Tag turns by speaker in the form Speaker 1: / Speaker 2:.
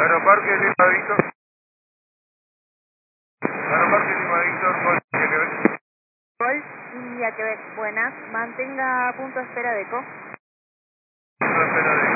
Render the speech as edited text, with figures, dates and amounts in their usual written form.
Speaker 1: Aeroparque Lima Víctor. Aeroparque Lima Víctor, Gol India Quebec.
Speaker 2: Gol India Quebec, buenas. Mantenga punto de espera de ECO.
Speaker 1: Punto de espera de